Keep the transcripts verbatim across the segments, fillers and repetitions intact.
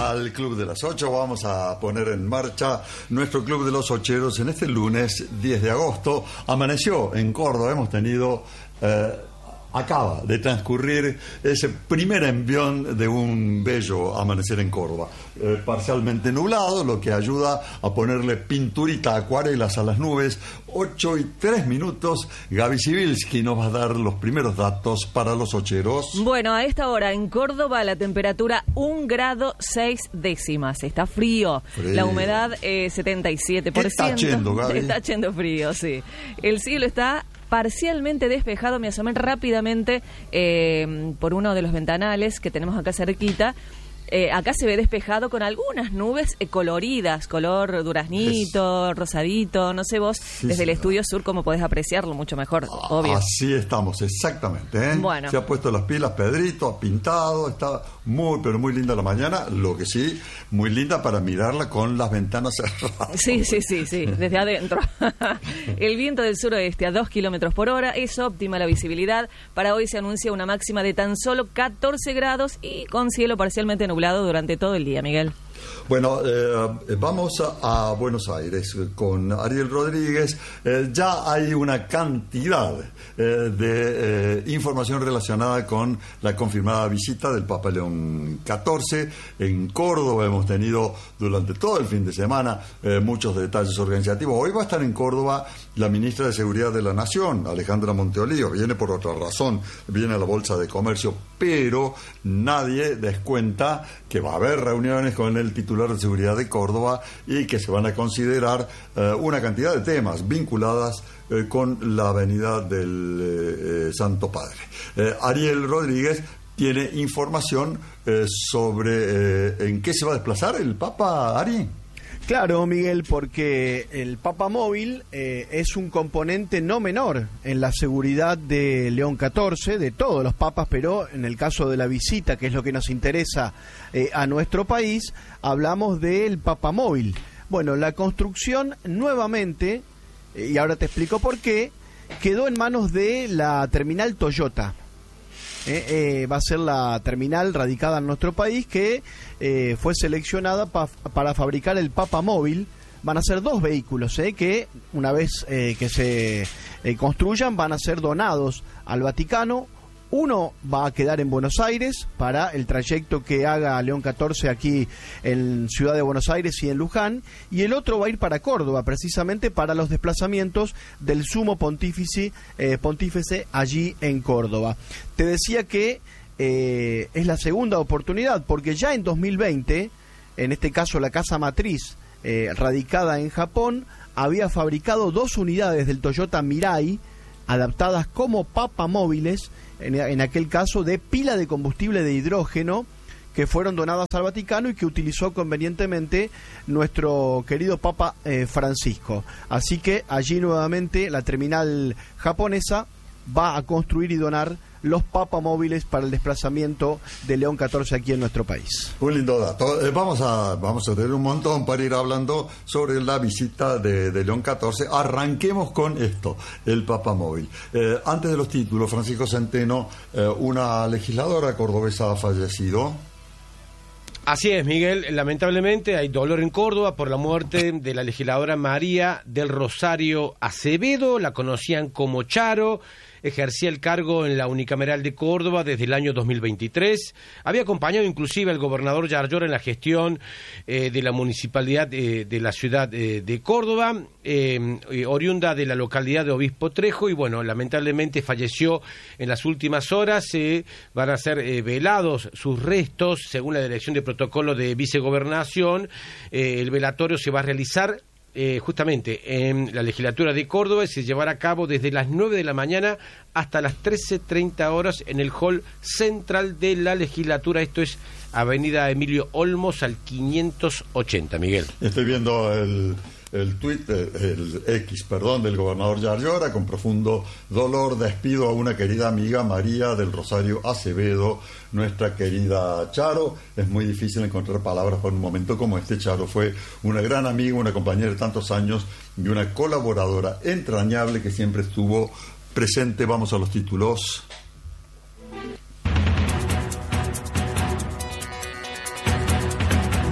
al Club de las Ocho. Vamos a poner en marcha nuestro Club de los Ocheros en este lunes diez de agosto. Amaneció en Córdoba, hemos tenido... Eh, acaba de transcurrir ese primer envión de un bello amanecer en Córdoba, eh, parcialmente nublado, lo que ayuda a ponerle pinturita, acuarelas a las nubes. Ocho y tres minutos. Gaby Sibilski nos va a dar los primeros datos para los ocheros. Bueno, a esta hora en Córdoba la temperatura un grado seis décimas. Está frío. frío. La humedad eh, setenta y siete por ciento. ¿Qué está yendo, Gaby? Está yendo frío, sí. El cielo está parcialmente despejado. Me asomé rápidamente eh, por uno de los ventanales que tenemos acá cerquita. Eh, acá se ve despejado con algunas nubes eh, coloridas, color duraznito, es... rosadito, no sé vos, sí, desde sí, el estudio sur cómo podés apreciarlo mucho mejor, ah, obvio. Así estamos, exactamente, ¿eh? Bueno. Se ha puesto las pilas Pedrito, ha pintado, está muy, pero muy linda la mañana, lo que sí, muy linda para mirarla con las ventanas cerradas. Sí, sí, sí, sí, desde adentro. El viento del suroeste a dos kilómetros por hora, es óptima la visibilidad. Para hoy se anuncia una máxima de tan solo catorce grados y con cielo parcialmente nublado durante todo el día, Miguel. Bueno, eh, vamos a, a Buenos Aires con Ariel Rodríguez. Eh, ya hay una cantidad eh, de eh, información relacionada con la confirmada visita del Papa León catorce. En Córdoba hemos tenido durante todo el fin de semana eh, muchos detalles organizativos. Hoy va a estar en Córdoba la ministra de Seguridad de la Nación, Alejandra Monteolío. Viene por otra razón, viene a la Bolsa de Comercio, pero nadie descuenta que va a haber reuniones con el titular de Seguridad de Córdoba y que se van a considerar eh, una cantidad de temas vinculadas eh, con la avenida del eh, eh, Santo Padre. Eh, Ariel Rodríguez tiene información eh, sobre eh, en qué se va a desplazar el Papa, Ari. Claro, Miguel, porque el Papa Móvil eh, es un componente no menor en la seguridad de León catorce, de todos los papas, pero en el caso de la visita, que es lo que nos interesa eh, a nuestro país, hablamos del Papa Móvil. Bueno, la construcción nuevamente, eh, y ahora te explico por qué, quedó en manos de la terminal Toyota. Eh, eh, va a ser la terminal radicada en nuestro país que eh, fue seleccionada pa, para fabricar el Papa Móvil. Van a ser dos vehículos eh, que una vez eh, que se eh, construyan van a ser donados al Vaticano. Uno va a quedar en Buenos Aires para el trayecto que haga León catorce aquí en Ciudad de Buenos Aires y en Luján, y el otro va a ir para Córdoba, precisamente para los desplazamientos del sumo pontífice, eh, pontífice allí en Córdoba. Te decía que eh, es la segunda oportunidad, porque ya en dos mil veinte, en este caso la casa matriz eh, radicada en Japón, había fabricado dos unidades del Toyota Mirai, adaptadas como Papa Móviles, en, en aquel caso de pila de combustible de hidrógeno, que fueron donadas al Vaticano y que utilizó convenientemente nuestro querido Papa eh, Francisco. Así que allí nuevamente la terminal japonesa va a construir y donar los Papa Móviles para el desplazamiento de León catorce aquí en nuestro país. Un lindo dato. Eh, vamos a vamos a tener un montón para ir hablando sobre la visita de, de León catorce. Arranquemos con esto, el Papa Móvil. Eh, antes de los títulos, Francisco Centeno, eh, una legisladora cordobesa ha fallecido. Así es, Miguel. Lamentablemente hay dolor en Córdoba por la muerte de la legisladora María del Rosario Acevedo. La conocían como Charo. Ejercía el cargo en la Unicameral de Córdoba desde el año dos mil veintitrés. Había acompañado inclusive al gobernador Yarlor en la gestión eh, de la municipalidad eh, de la ciudad eh, de Córdoba, eh, oriunda de la localidad de Obispo Trejo, y bueno, lamentablemente falleció en las últimas horas. Eh, van a ser eh, velados sus restos según la Dirección de Protocolo de Vicegobernación. Eh, el velatorio se va a realizar Eh, justamente en la legislatura de Córdoba y se llevará a cabo desde las nueve de la mañana hasta las trece treinta horas en el hall central de la legislatura. Esto es Avenida Emilio Olmos al quinientos ochenta, Miguel. Estoy viendo el, el tuit, el X, perdón, del gobernador Yarlora. Con profundo dolor despido a una querida amiga, María del Rosario Acevedo, nuestra querida Charo. Es muy difícil encontrar palabras para un momento como este. Charo fue una gran amiga, una compañera de tantos años y una colaboradora entrañable que siempre estuvo presente. Vamos a los títulos.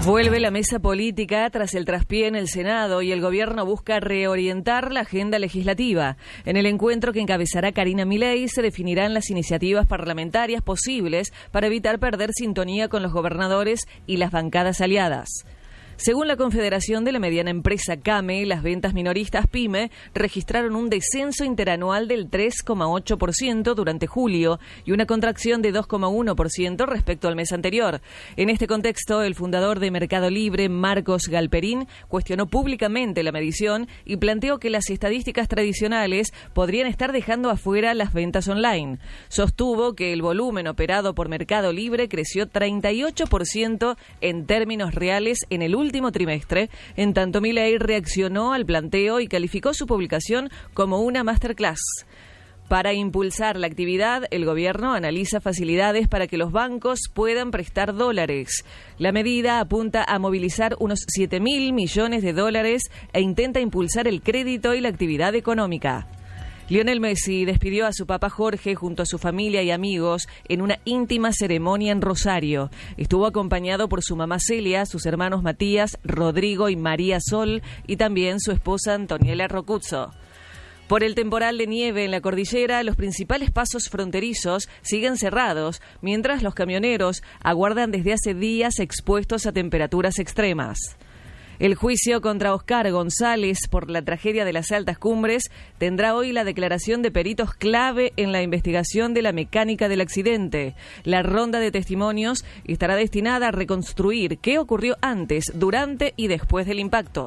Vuelve la mesa política tras el traspié en el Senado y el gobierno busca reorientar la agenda legislativa. En el encuentro que encabezará Karina Milei se definirán las iniciativas parlamentarias posibles para evitar perder sintonía con los gobernadores y las bancadas aliadas. Según la Confederación de la Mediana Empresa CAME, las ventas minoristas PYME registraron un descenso interanual del tres coma ocho por ciento durante julio y una contracción de dos coma uno por ciento respecto al mes anterior. En este contexto, el fundador de Mercado Libre, Marcos Galperín, cuestionó públicamente la medición y planteó que las estadísticas tradicionales podrían estar dejando afuera las ventas online. Sostuvo que el volumen operado por Mercado Libre creció treinta y ocho por ciento en términos reales en el último último trimestre, en tanto Milei reaccionó al planteo y calificó su publicación como una masterclass. Para impulsar la actividad, el gobierno analiza facilidades para que los bancos puedan prestar dólares. La medida apunta a movilizar unos siete mil millones de dólares e intenta impulsar el crédito y la actividad económica. Lionel Messi despidió a su papá Jorge junto a su familia y amigos en una íntima ceremonia en Rosario. Estuvo acompañado por su mamá Celia, sus hermanos Matías, Rodrigo y María Sol y también su esposa Antoniela Rocuzzo. Por el temporal de nieve en la cordillera, los principales pasos fronterizos siguen cerrados, mientras los camioneros aguardan desde hace días expuestos a temperaturas extremas. El juicio contra Oscar González por la tragedia de las Altas Cumbres tendrá hoy la declaración de peritos clave en la investigación de la mecánica del accidente. La ronda de testimonios estará destinada a reconstruir qué ocurrió antes, durante y después del impacto.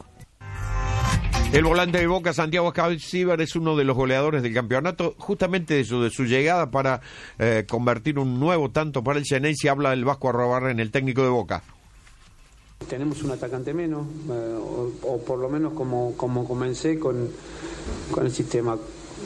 El volante de Boca, Santiago Ascalíbar, es uno de los goleadores del campeonato. Justamente de su, de su llegada para eh, convertir un nuevo tanto para el Xeneize, habla el Vasco Arrobarren, el técnico de Boca. Tenemos un atacante menos, eh, o, o por lo menos como, como comencé con, con el sistema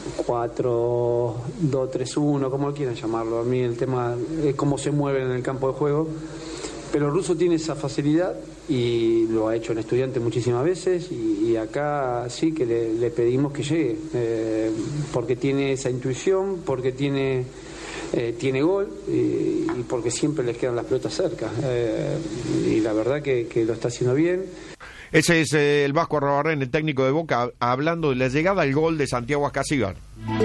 cuatro dos tres uno, como quieran llamarlo. A mí el tema es cómo se mueven en el campo de juego. Pero Russo tiene esa facilidad y lo ha hecho en Estudiantes muchísimas veces y, y acá sí que le, le pedimos que llegue, eh, porque tiene esa intuición, porque tiene... Eh, tiene gol y, y porque siempre les quedan las pelotas cerca eh, y la verdad que, que lo está haciendo bien. Ese es eh, el Vasco Arrobarren, el técnico de Boca, hablando de la llegada al gol de Santiago Ascalíbar.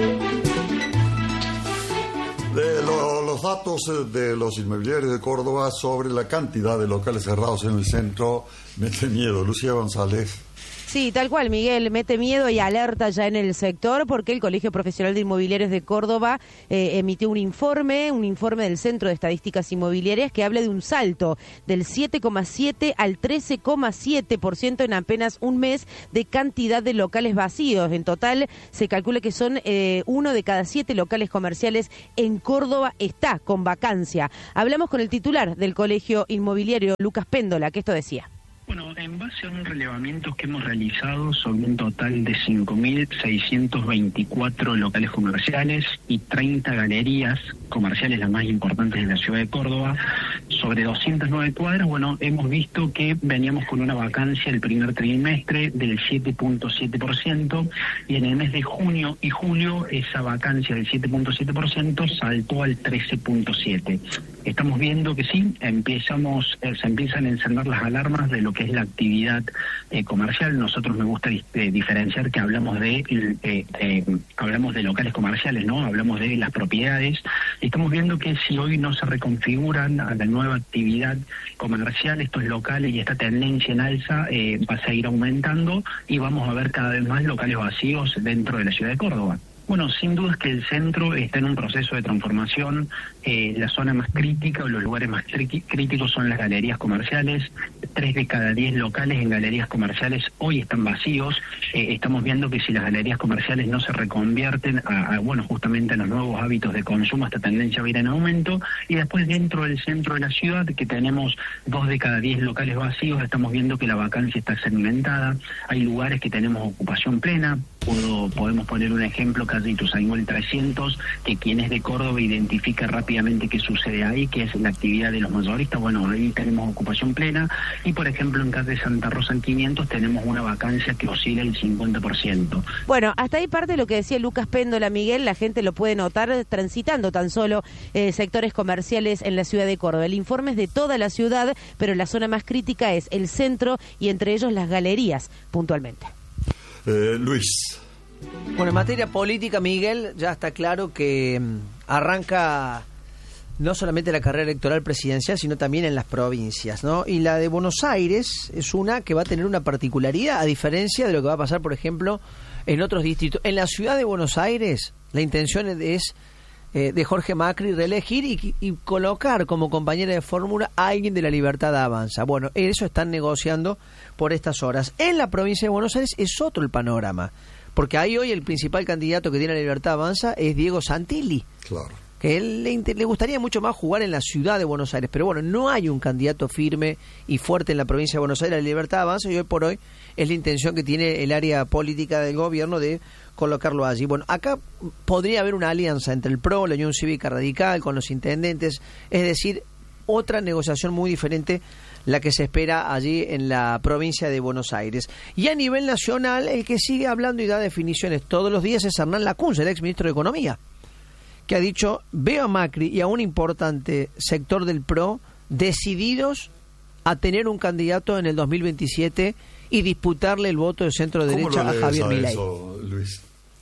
De lo, los datos de los inmobiliarios de Córdoba sobre la cantidad de locales cerrados en el centro mete miedo. Lucía González. Sí, tal cual, Miguel, mete miedo y alerta ya en el sector porque el Colegio Profesional de Inmobiliarios de Córdoba eh, emitió un informe, un informe del Centro de Estadísticas Inmobiliarias que habla de un salto del siete coma siete al trece coma siete por ciento en apenas un mes de cantidad de locales vacíos. En total se calcula que son eh, uno de cada siete locales comerciales en Córdoba está con vacancia. Hablamos con el titular del Colegio Inmobiliario, Lucas Péndola, que esto decía. Bueno, en base a un relevamiento que hemos realizado sobre un total de cinco mil seiscientos veinticuatro locales comerciales y treinta galerías comerciales, las más importantes de la ciudad de Córdoba, sobre doscientas nueve cuadras, bueno, hemos visto que veníamos con una vacancia el primer trimestre del siete punto siete por ciento y en el mes de junio y julio esa vacancia del siete punto siete por ciento saltó al trece punto siete por ciento. Estamos viendo que sí, empezamos, eh, se empiezan a encender las alarmas de lo que es la actividad eh, comercial. Nosotros me gusta eh, diferenciar que hablamos de eh, eh, hablamos de locales comerciales, ¿no? Hablamos de las propiedades. Estamos viendo que si hoy no se reconfiguran a la nueva actividad comercial, estos locales y esta tendencia en alza eh, va a seguir aumentando y vamos a ver cada vez más locales vacíos dentro de la ciudad de Córdoba. Bueno, sin duda es que el centro está en un proceso de transformación. Eh, la zona más crítica o los lugares más críticos son las galerías comerciales. Tres de cada diez locales en galerías comerciales hoy están vacíos. Eh, estamos viendo que si las galerías comerciales no se reconvierten a, a, bueno, justamente a los nuevos hábitos de consumo, esta tendencia va a ir en aumento. Y después dentro del centro de la ciudad, que tenemos dos de cada diez locales vacíos, estamos viendo que la vacancia está segmentada. Hay lugares que tenemos ocupación plena. Puedo, podemos poner un ejemplo, calle Ituzaingó trescientos, que quien es de Córdoba identifica rápidamente qué sucede ahí, que es la actividad de los mayoristas. Bueno, ahí tenemos ocupación plena. Y, por ejemplo, en calle Santa Rosa en quinientos tenemos una vacancia que oscila el cincuenta por ciento. Bueno, hasta ahí parte de lo que decía Lucas Péndola, Miguel, la gente lo puede notar transitando tan solo eh, sectores comerciales en la ciudad de Córdoba. El informe es de toda la ciudad, pero la zona más crítica es el centro y entre ellos las galerías, puntualmente. Eh, Luis. Bueno, en materia política, Miguel, ya está claro que mmm, arranca no solamente la carrera electoral presidencial, sino también en las provincias, ¿no? Y la de Buenos Aires es una que va a tener una particularidad, a diferencia de lo que va a pasar, por ejemplo, en otros distritos. En la ciudad de Buenos Aires, la intención es eh, de Jorge Macri reelegir y, y colocar como compañera de fórmula a alguien de la Libertad Avanza. Bueno, eso están negociando por estas horas. En la provincia de Buenos Aires es otro el panorama, porque ahí hoy el principal candidato que tiene la Libertad Avanza es Diego Santilli. Claro. Que él le, le gustaría mucho más jugar en la ciudad de Buenos Aires, pero bueno, no hay un candidato firme y fuerte en la provincia de Buenos Aires. La Libertad Avanza, y hoy por hoy es la intención que tiene el área política del gobierno de colocarlo allí. Bueno, acá podría haber una alianza entre el P R O, la Unión Cívica Radical, con los intendentes, es decir, otra negociación muy diferente la que se espera allí en la provincia de Buenos Aires. Y a nivel nacional, el que sigue hablando y da definiciones todos los días es Hernán Lacunza, el ex ministro de Economía, que ha dicho, veo a Macri y a un importante sector del P R O decididos a tener un candidato en el dos mil veintisiete y disputarle el voto de centro derecha a Javier Milei. Eso, Luis?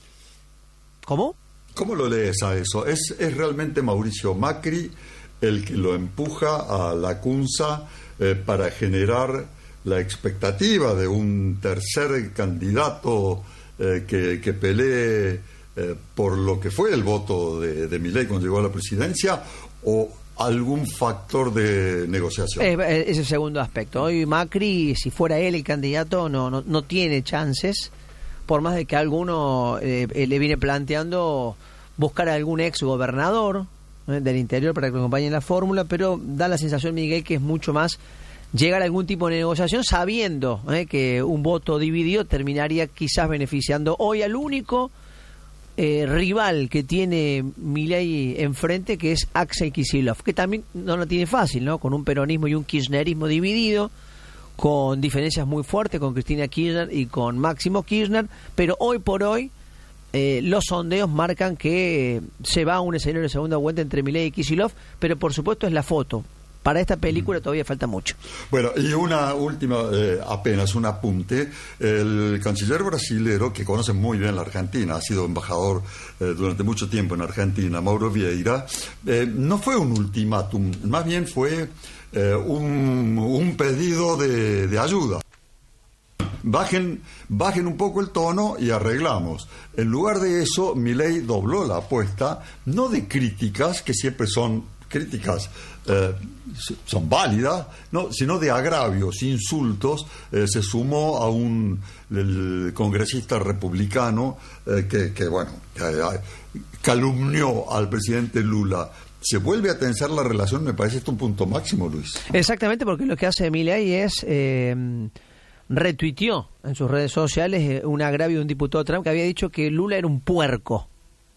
¿Cómo? ¿Cómo lo lees a eso? ¿Es, es realmente Mauricio Macri el que lo empuja a Lacunza eh, para generar la expectativa de un tercer candidato eh, que, que pelee eh, por lo que fue el voto de, de Milei cuando llegó a la presidencia, o algún factor de negociación? Eh, ese segundo aspecto. Hoy Macri, si fuera él el candidato, no, no, no tiene chances, por más de que alguno eh, le viene planteando buscar a algún ex gobernador eh, del interior para que lo acompañe en la fórmula, pero da la sensación, Miguel, que es mucho más llegar a algún tipo de negociación sabiendo eh, que un voto dividido terminaría quizás beneficiando hoy al único eh, rival que tiene Milei enfrente, que es Axel Kicillof, que también no lo tiene fácil, ¿no? Con un peronismo y un kirchnerismo dividido, con diferencias muy fuertes con Cristina Kirchner y con Máximo Kirchner, pero hoy por hoy eh, los sondeos marcan que eh, se va a un escenario de segunda vuelta entre Milei y Kicillof, pero por supuesto es la foto. Para esta película todavía falta mucho. Bueno, y una última, eh, apenas un apunte. El canciller brasilero, que conoce muy bien la Argentina, ha sido embajador eh, durante mucho tiempo en Argentina, Mauro Vieira, eh, no fue un ultimátum, más bien fue eh, un, un pedido de, de ayuda. Bajen, bajen un poco el tono y arreglamos. En lugar de eso, Milei dobló la apuesta, no de críticas, que siempre son críticas eh, son válidas, no, sino de agravios, insultos. Eh, se sumó a un el congresista republicano eh, que, que, bueno, eh, calumnió al presidente Lula. Se vuelve a tensar la relación, me parece esto un punto máximo, Luis. Exactamente, porque lo que hace Milei es eh, retuiteó en sus redes sociales eh, un agravio de un diputado Trump que había dicho que Lula era un puerco.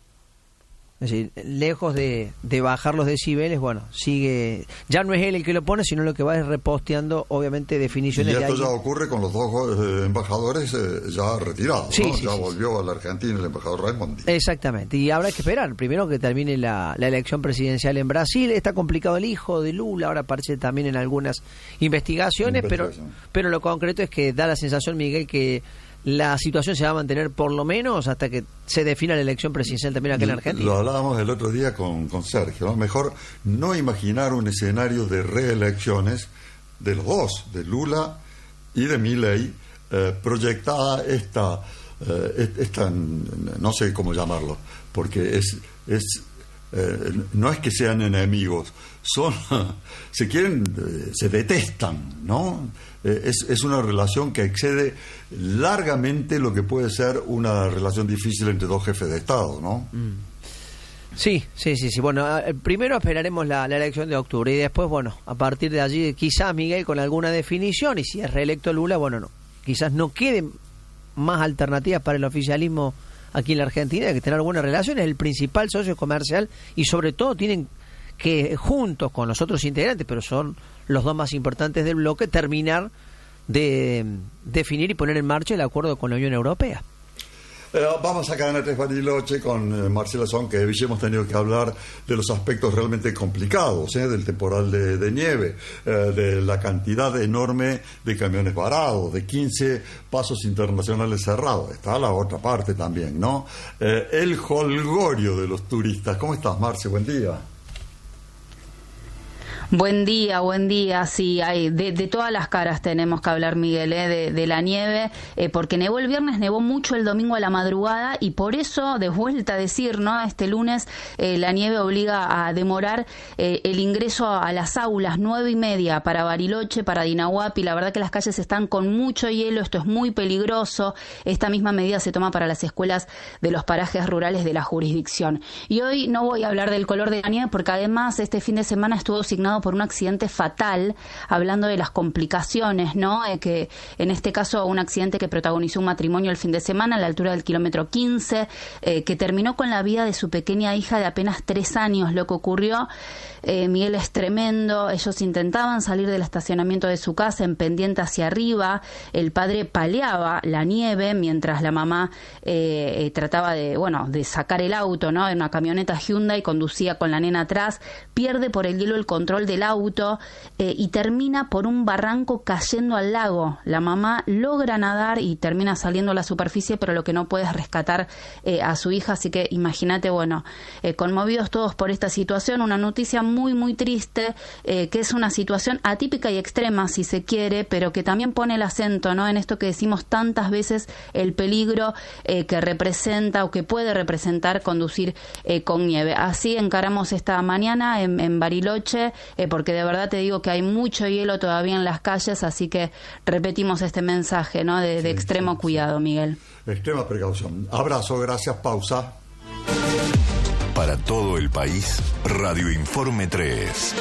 Es decir, lejos de, de bajar los decibeles, bueno, sigue, ya no es él el que lo pone, sino lo que va es reposteando, obviamente, definiciones. Y esto de alguien. Ya ocurre con los dos eh, embajadores eh, ya retirados, sí, ¿no? sí, ya sí, volvió sí. a la Argentina el embajador Raimondi. Exactamente, y habrá que esperar, primero que termine la, la elección presidencial en Brasil. Está complicado el hijo de Lula, ahora aparece también en algunas investigaciones, Investigación. pero, pero lo concreto es que da la sensación, Miguel, que la situación se va a mantener por lo menos hasta que se defina la elección presidencial también aquí en Argentina. Lo hablábamos el otro día con, con Sergio, ¿no? Mejor no imaginar un escenario de reelecciones de los dos, de Lula y de Milei, eh, proyectada esta, eh, esta, no sé cómo llamarlo, porque es, es eh, no es que sean enemigos, son, se quieren, eh, se detestan, ¿no? Eh, es, es una relación que excede largamente lo que puede ser una relación difícil entre dos jefes de Estado, ¿no? Mm. Sí, sí, sí, sí. Bueno, primero esperaremos la, la elección de octubre y después, bueno, a partir de allí, quizás Miguel con alguna definición, y si es reelecto Lula, bueno, no, quizás no queden más alternativas para el oficialismo aquí en la Argentina, que tener alguna relación, es el principal socio comercial y sobre todo tienen que, juntos con los otros integrantes, pero son los dos más importantes del bloque, terminar de definir y poner en marcha el acuerdo con la Unión Europea. Eh, vamos a Cadena tres Bariloche con eh, Marcela Son, que hoy hemos tenido que hablar de los aspectos realmente complicados, eh, del temporal de, de nieve, eh, de la cantidad enorme de camiones varados, de quince pasos internacionales cerrados. Está la otra parte también, ¿no? Eh, el jolgorio de los turistas. ¿Cómo estás, Marce? Buen día. Buen día, buen día. Sí, hay de, de todas las caras tenemos que hablar, Miguel, ¿eh? de, de la nieve, eh, porque nevó el viernes, nevó mucho el domingo a la madrugada y por eso, de vuelta a decir, ¿no? Este lunes eh, la nieve obliga a demorar eh, el ingreso a las aulas, nueve y media para Bariloche, para Dinahuapi. La verdad que las calles están con mucho hielo, esto es muy peligroso. Esta misma medida se toma para las escuelas de los parajes rurales de la jurisdicción. Y hoy no voy a hablar del color de la nieve porque además este fin de semana estuvo asignado por un accidente fatal, hablando de las complicaciones, ¿no? Eh, que en este caso un accidente que protagonizó un matrimonio el fin de semana a la altura del kilómetro quince, eh, que terminó con la vida de su pequeña hija de apenas tres años. Lo que ocurrió, eh, Miguel, es tremendo. Ellos intentaban salir del estacionamiento de su casa en pendiente hacia arriba. El padre paleaba la nieve mientras la mamá eh, eh, trataba de, bueno, de sacar el auto, ¿no? En una camioneta Hyundai, conducía con la nena atrás, pierde por el hielo el control del auto eh, y termina por un barranco cayendo al lago. La mamá logra nadar y termina saliendo a la superficie, pero lo que no puede es rescatar eh, a su hija. Así que imagínate, bueno, eh, conmovidos todos por esta situación, una noticia muy muy triste, eh, que es una situación atípica y extrema si se quiere, pero que también pone el acento, ¿no? En esto que decimos tantas veces, el peligro eh, que representa o que puede representar conducir eh, con nieve. Así encaramos esta mañana en, en Bariloche, eh, porque de verdad te digo que hay mucho hielo todavía en las calles, así que repetimos este mensaje, ¿no? De, de sí, extremo sí, cuidado, sí. Miguel. Extrema precaución. Abrazo, gracias, pausa. Para todo el país, Radio Informe tres.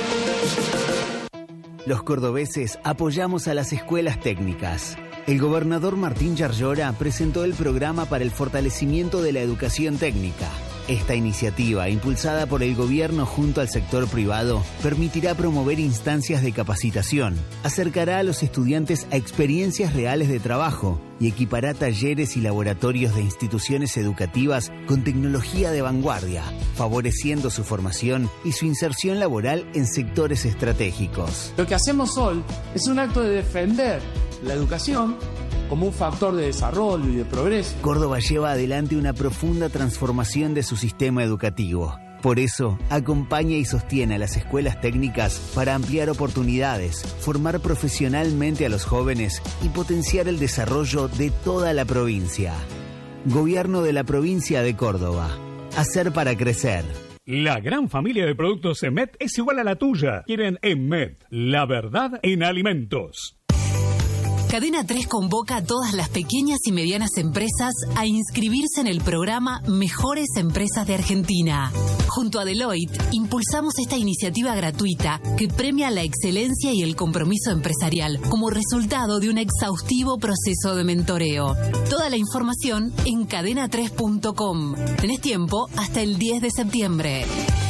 Los cordobeses apoyamos a las escuelas técnicas. El gobernador Martín Yarlora presentó el programa para el fortalecimiento de la educación técnica. Esta iniciativa, impulsada por el gobierno junto al sector privado, permitirá promover instancias de capacitación, acercará a los estudiantes a experiencias reales de trabajo y equipará talleres y laboratorios de instituciones educativas con tecnología de vanguardia, favoreciendo su formación y su inserción laboral en sectores estratégicos. Lo que hacemos hoy es un acto de defender la educación como un factor de desarrollo y de progreso. Córdoba lleva adelante una profunda transformación de su sistema educativo. Por eso, acompaña y sostiene a las escuelas técnicas para ampliar oportunidades, formar profesionalmente a los jóvenes y potenciar el desarrollo de toda la provincia. Gobierno de la provincia de Córdoba. Hacer para crecer. La gran familia de productos Emet es igual a la tuya. Quieren Emet, la verdad en alimentos. Cadena tres convoca a todas las pequeñas y medianas empresas a inscribirse en el programa Mejores Empresas de Argentina. Junto a Deloitte, impulsamos esta iniciativa gratuita que premia la excelencia y el compromiso empresarial como resultado de un exhaustivo proceso de mentoreo. Toda la información en cadena tres punto com. Tenés tiempo hasta el diez de septiembre.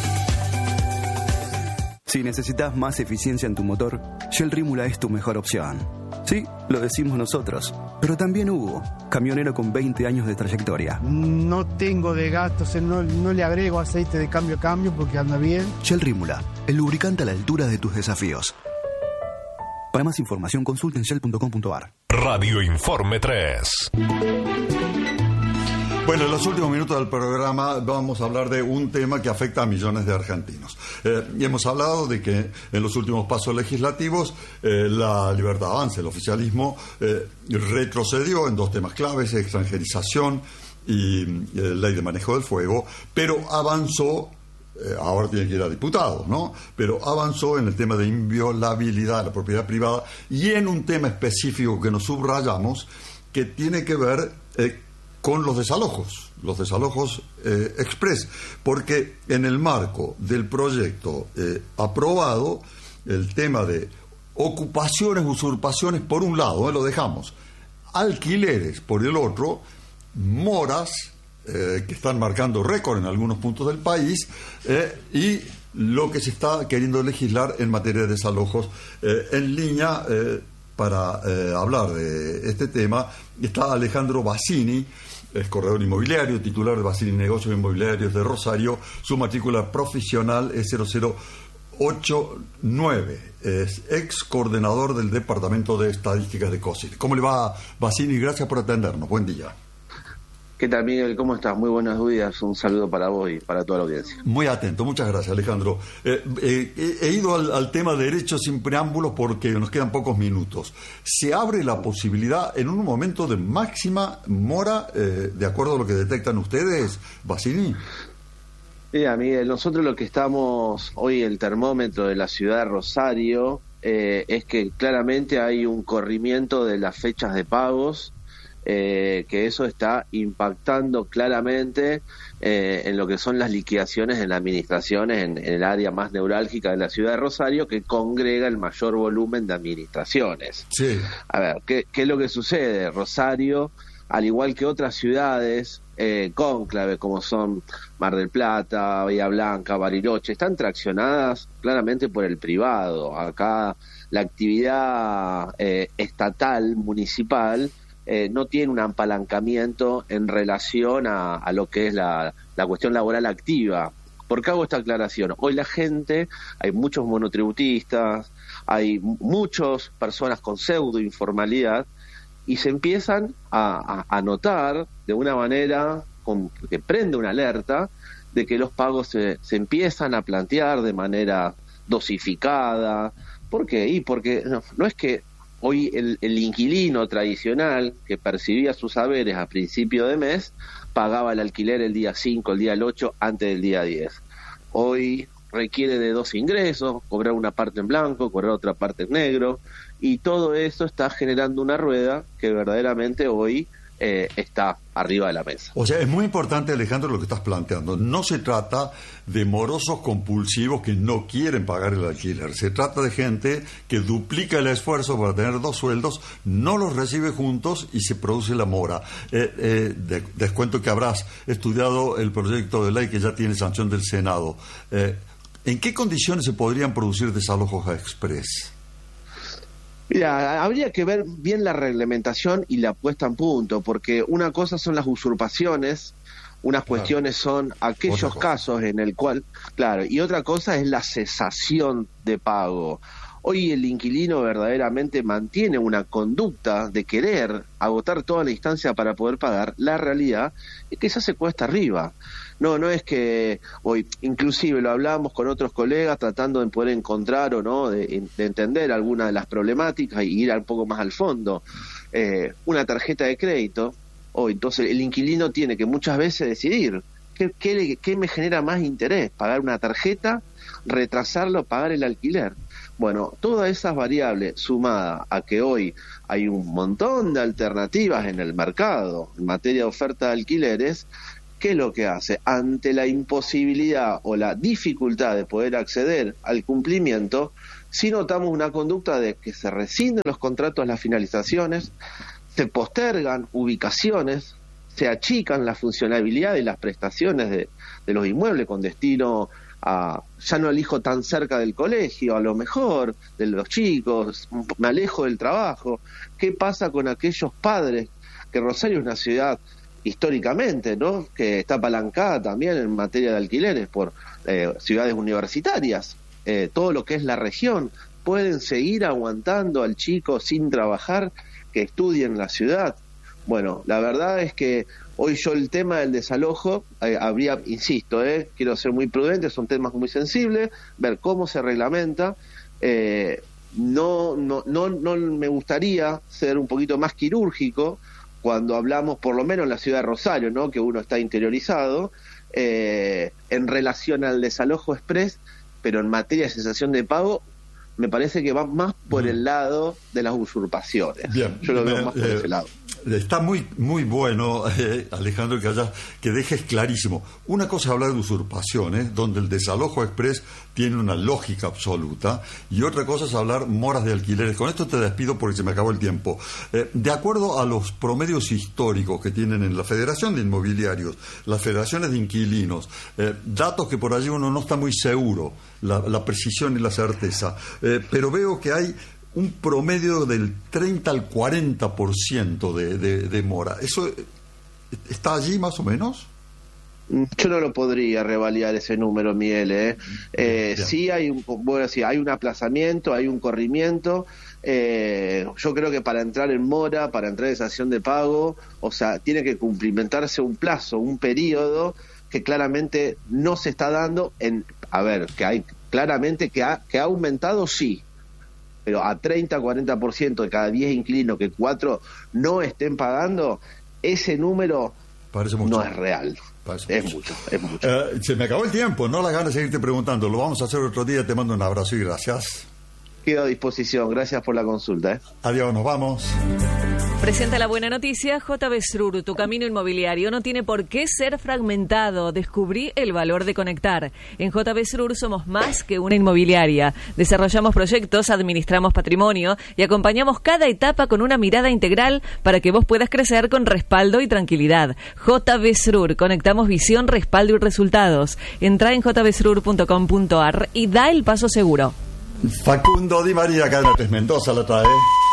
Si necesitas más eficiencia en tu motor, Shell Rímula es tu mejor opción. Sí, lo decimos nosotros, pero también Hugo, camionero con veinte años de trayectoria. No tengo desgastos, no, no le agrego aceite de cambio a cambio porque anda bien. Shell Rímula, el lubricante a la altura de tus desafíos. Para más información consulten shell punto com punto a r. Radio Informe tres. Bueno, en los últimos minutos del programa vamos a hablar de un tema que afecta a millones de argentinos. Eh, y hemos hablado de que en los últimos pasos legislativos eh, la Libertad Avanza, el oficialismo, eh, retrocedió en dos temas claves, extranjerización y eh, ley de manejo del fuego, pero avanzó, eh, ahora tiene que ir a diputados, ¿no? Pero avanzó en el tema de inviolabilidad de la propiedad privada y en un tema específico que nos subrayamos, que tiene que ver eh, con los desalojos, los desalojos eh, express, porque en el marco del proyecto eh, aprobado, el tema de ocupaciones, usurpaciones por un lado, eh, lo dejamos, alquileres por el otro, moras, eh, que están marcando récord en algunos puntos del país, eh, y lo que se está queriendo legislar en materia de desalojos. Eh, en línea, eh, para eh, hablar de este tema, está Alejandro Bassini, es corredor inmobiliario, titular de Bassini Negocios Inmobiliarios de Rosario. Su matrícula profesional es cero cero ocho nueve. Es ex coordinador del Departamento de Estadísticas de COSIR. ¿Cómo le va, Bassini? Gracias por atendernos. Buen día. ¿Qué tal, Miguel? ¿Cómo estás? Muy buenos días. Un saludo para vos y para toda la audiencia. Muy atento. Muchas gracias, Alejandro. Eh, eh, he ido al, al tema de derechos sin preámbulos porque nos quedan pocos minutos. Se abre la posibilidad en un momento de máxima mora, eh, de acuerdo a lo que detectan ustedes, Bassini. Mira, Miguel, nosotros lo que estamos hoy, el termómetro de la ciudad de Rosario, eh, es que claramente hay un corrimiento de las fechas de pagos, eh, que eso está impactando claramente eh, en lo que son las liquidaciones en las administraciones, en, en el área más neurálgica de la ciudad de Rosario, que congrega el mayor volumen de administraciones. Sí. A ver, ¿qué, qué es lo que sucede? Rosario, al igual que otras ciudades eh, cónclave, como son Mar del Plata, Bahía Blanca, Bariloche, están traccionadas claramente por el privado. Acá la actividad eh, estatal, municipal, eh, no tiene un apalancamiento en relación a, a lo que es la, la cuestión laboral activa. ¿Por qué hago esta aclaración? Hoy la gente, hay muchos monotributistas, hay muchas personas con pseudo informalidad, y se empiezan a, a, a notar de una manera con, que prende una alerta de que los pagos se, se empiezan a plantear de manera dosificada. ¿Por qué? Y porque no, no es que hoy el, el inquilino tradicional que percibía sus haberes a principio de mes pagaba el alquiler el día cinco, el día ocho, antes del día diez. Hoy requiere de dos ingresos, cobrar una parte en blanco, cobrar otra parte en negro, y todo eso está generando una rueda que verdaderamente hoy eh, está arriba de la mesa. O sea, es muy importante, Alejandro, lo que estás planteando. No se trata de morosos compulsivos que no quieren pagar el alquiler. Se trata de gente que duplica el esfuerzo para tener dos sueldos, no los recibe juntos y se produce la mora. Eh, eh, de, descuento que habrás estudiado el proyecto de ley que ya tiene sanción del Senado. Eh, ¿En qué condiciones se podrían producir desalojos express? Mira, habría que ver bien la reglamentación y la puesta en punto, porque una cosa son las usurpaciones, unas claro. cuestiones son aquellos casos en el cual, claro, y otra cosa es la cesación de pago. Hoy el inquilino verdaderamente mantiene una conducta de querer agotar toda la instancia para poder pagar. La realidad es que eso se cuesta arriba. No, no es que hoy, inclusive lo hablábamos con otros colegas tratando de poder encontrar o no, de, de entender alguna de las problemáticas y ir un poco más al fondo. Eh, una tarjeta de crédito, hoy entonces el inquilino tiene que muchas veces decidir qué, qué, qué me genera más interés, pagar una tarjeta, retrasarlo, pagar el alquiler. Bueno, todas esas variables sumadas a que hoy hay un montón de alternativas en el mercado en materia de oferta de alquileres, ¿qué es lo que hace? Ante la imposibilidad o la dificultad de poder acceder al cumplimiento, sí notamos una conducta de que se rescinden los contratos, las finalizaciones, se postergan ubicaciones, se achican la funcionalidad y las prestaciones de, de los inmuebles con destino a, ya no elijo tan cerca del colegio, a lo mejor, de los chicos, me alejo del trabajo. ¿Qué pasa con aquellos padres? Que Rosario es una ciudad históricamente, ¿no?, que está apalancada también en materia de alquileres por eh, ciudades universitarias. Eh, todo lo que es la región, pueden seguir aguantando al chico sin trabajar que estudie en la ciudad. Bueno, la verdad es que hoy yo el tema del desalojo, eh, habría, insisto, eh, quiero ser muy prudente, son temas muy sensibles, ver cómo se reglamenta. Eh, no, no, no, no me gustaría ser un poquito más quirúrgico cuando hablamos, por lo menos en la ciudad de Rosario, ¿no?, que uno está interiorizado, eh, en relación al desalojo express, pero en materia de cesación de pago, me parece que va más por el lado de las usurpaciones. Bien, yo lo veo eh, más por eh, ese lado. Está muy muy bueno, eh, Alejandro, que, haya, que dejes clarísimo. Una cosa es hablar de usurpaciones, donde el desalojo express tiene una lógica absoluta, y otra cosa es hablar moras de alquileres. Con esto te despido porque se me acabó el tiempo. Eh, de acuerdo a los promedios históricos que tienen en la Federación de Inmobiliarios, las federaciones de inquilinos, eh, datos que por allí uno no está muy seguro, la, la precisión y la certeza, eh, pero veo que hay un promedio del treinta al cuarenta por ciento de, de, de mora. ¿Eso está allí más o menos? Yo no lo podría revalidar ese número, Miguel. ¿eh? Eh, sí hay un, bueno, sí, hay un aplazamiento, hay un corrimiento. Eh, yo creo que para entrar en mora, para entrar en sanción de pago, o sea, tiene que cumplimentarse un plazo, un periodo que claramente no se está dando. En, a ver, que hay claramente que ha, que ha aumentado, sí. Pero a treinta, cuarenta por ciento de cada diez inquilinos que cuatro no estén pagando, ese número no es real. Parece es mucho, mucho es mucho. Eh, se me acabó el tiempo, no las ganas de seguirte preguntando. Lo vamos a hacer otro día. Te mando un abrazo y gracias. Quedo a disposición. Gracias por la consulta. ¿eh? Adiós, nos vamos. Presenta la buena noticia. J B Srur, tu camino inmobiliario no tiene por qué ser fragmentado. Descubrí el valor de conectar. En J B Srur somos más que una inmobiliaria. Desarrollamos proyectos, administramos patrimonio y acompañamos cada etapa con una mirada integral para que vos puedas crecer con respaldo y tranquilidad. J B Srur, conectamos visión, respaldo y resultados. Entra en j b srur punto com punto a r y da el paso seguro. Facundo Di María, Cadena tres Mendoza, la trae.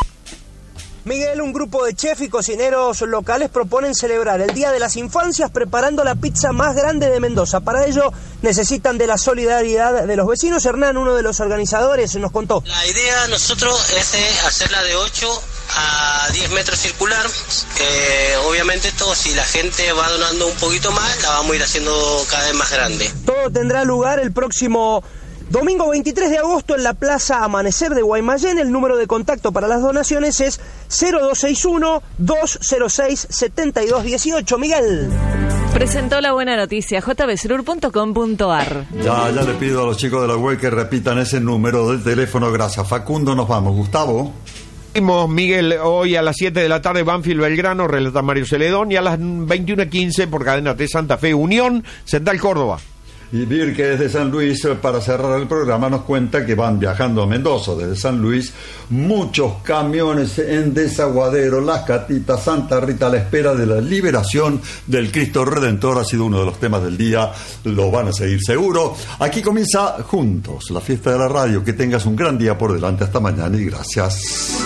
Miguel, un grupo de chefs y cocineros locales proponen celebrar el Día de las Infancias preparando la pizza más grande de Mendoza. Para ello necesitan de la solidaridad de los vecinos. Hernán, uno de los organizadores, nos contó. La idea nosotros es de hacerla de ocho a diez metros circular. Eh, obviamente esto, si la gente va donando un poquito más, la vamos a ir haciendo cada vez más grande. Todo tendrá lugar el próximo domingo veintitrés de agosto en la Plaza Amanecer de Guaymallén. El número de contacto para las donaciones es cero dos seis uno, dos cero seis, siete dos uno ocho. Miguel. Presentó la buena noticia, j b srur punto com punto a r. Ya, ya le pido a los chicos de la web que repitan ese número del teléfono. Gracias. Facundo, nos vamos. Gustavo. Miguel, hoy a las siete de la tarde, Banfield Belgrano, relata Mario Celedón, y a las veintiuna quince por Cadena T Santa Fe, Unión, Central Córdoba. Y Vir, que desde San Luis, para cerrar el programa, nos cuenta que van viajando a Mendoza desde San Luis muchos camiones en desaguadero, Las Catitas, Santa Rita, a la espera de la liberación del Cristo Redentor. Ha sido uno de los temas del día, lo van a seguir seguro. Aquí comienza Juntos, la fiesta de la radio. Que tengas un gran día por delante. Hasta mañana y gracias.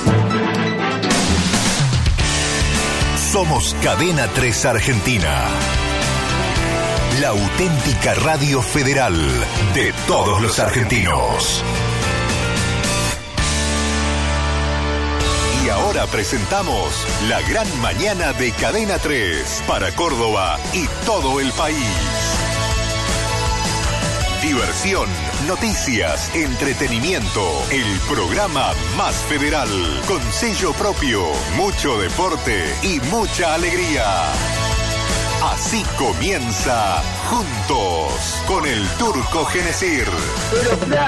Somos Cadena tres Argentina. La auténtica radio federal de todos los argentinos. Y ahora presentamos la gran mañana de Cadena tres para Córdoba y todo el país. Diversión, noticias, entretenimiento, el programa más federal, con sello propio, mucho deporte y mucha alegría. Así comienza Juntos con el Turco Genesir.